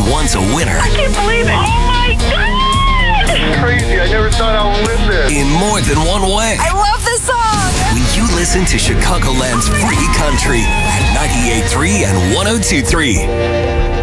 once a winner. I can't believe it. Oh my God! Crazy. I never thought I would win this. In more than one way. I love this song. When you listen to Chicagoland's free country at 98.3 and 102.3.